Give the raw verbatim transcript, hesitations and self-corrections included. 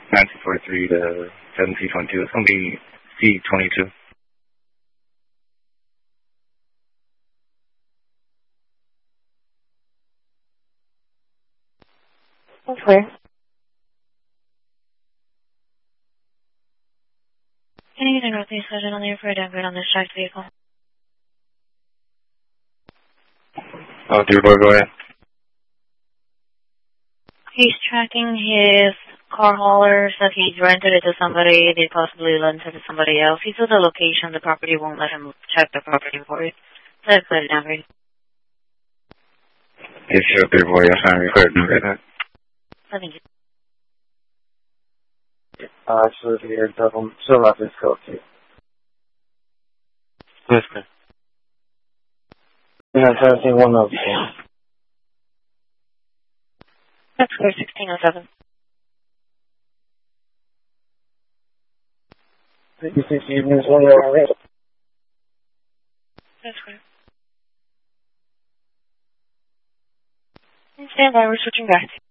nineteen forty-three to seventeen twenty-two. It's going to be C twenty-two. That's clear. Can you use a northeast surgeon on there for a downgrade on this tracked vehicle? Oh, dear boy, go ahead. He's tracking his car hauler, says he's rented it to somebody, they possibly lent it to somebody else. He's at the location, the property won't let him check the property for it. So I put it down for you. Yes, sure, dear boy, I'm trying to record and read that. I think you. Uh, actually, here, double, still not this code, too. Yes, sir. Yeah, seventeen one oh two. That's clear, sixteen oh seven. fifty-six evenings, one hour rest. That's clear. Stand by, we're switching back.